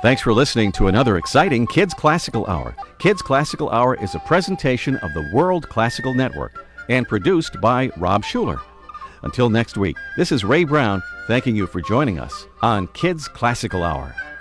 Thanks for listening to another exciting Kids Classical Hour. Kids Classical Hour is a presentation of the World Classical Network and produced by Rob Schuler. Until next week, this is Ray Brown thanking you for joining us on Kids Classical Hour.